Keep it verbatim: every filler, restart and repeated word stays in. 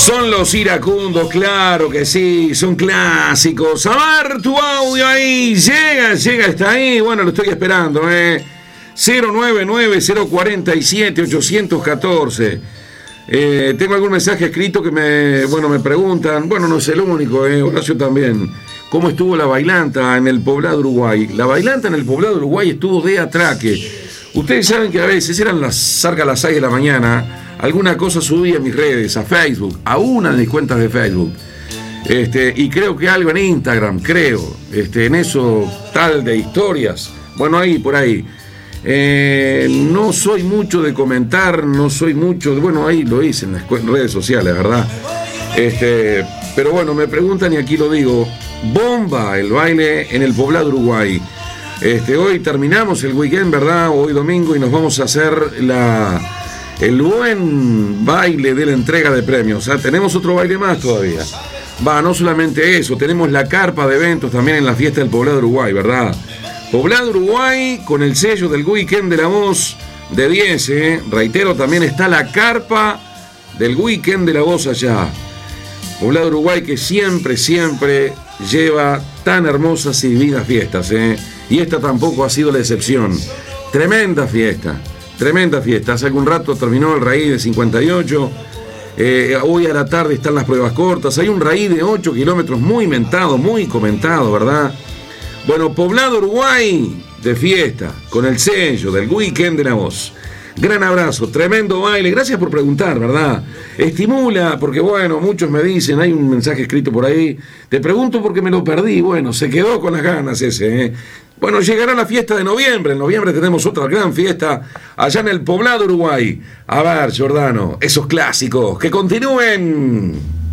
Son los iracundos, claro que sí, son clásicos. A ver tu audio ahí, llega, llega, está ahí. Bueno, lo estoy esperando, eh. cero nueve nueve, cero cuatro siete, ocho uno cuatro. Eh, tengo algún mensaje escrito que me, bueno, me preguntan. Bueno, no es el único, eh, Horacio también. ¿Cómo estuvo la bailanta en el Poblado Uruguay? La bailanta en el Poblado Uruguay estuvo de atraque. Ustedes saben que a veces eran las cerca de las seis de la mañana. Alguna cosa subí a mis redes, a Facebook, a una de mis cuentas de Facebook. Este, y creo que algo en Instagram, creo. Este, en eso tal de historias. Bueno, ahí, por ahí. Eh, no soy mucho de comentar, no soy mucho de, bueno, ahí lo hice en las redes sociales, ¿verdad? Este, pero bueno, me preguntan y aquí lo digo. Bomba el baile en el Poblado Uruguay. Este, hoy terminamos el weekend, ¿verdad? Hoy domingo y nos vamos a hacer la, el buen baile de la entrega de premios. O sea, tenemos otro baile más todavía. Va, no solamente eso, tenemos la carpa de eventos también en la fiesta del Poblado Uruguay, ¿verdad? Poblado Uruguay con el sello del Weekend de la Voz de diez, ¿eh? Reitero, también está la carpa del Weekend de la Voz allá. Poblado Uruguay que siempre, siempre lleva tan hermosas y divinas fiestas, ¿eh? Y esta tampoco ha sido la excepción. Tremenda fiesta, tremenda fiesta. Hace algún rato terminó el raíz de cincuenta y ocho. Eh, hoy a la tarde están las pruebas cortas. Hay un raíz de ocho kilómetros muy mentado, muy comentado, ¿verdad? Bueno, Poblado Uruguay de fiesta, con el sello del Weekend de la Voz. Gran abrazo, tremendo baile. Gracias por preguntar, ¿verdad? Estimula, porque bueno, muchos me dicen, hay un mensaje escrito por ahí. Te pregunto porque me lo perdí. Bueno, se quedó con las ganas ese, ¿eh? Bueno, llegará la fiesta de noviembre. En noviembre tenemos otra gran fiesta allá en el Poblado Uruguay. A ver, Giordano, esos clásicos, que continúen.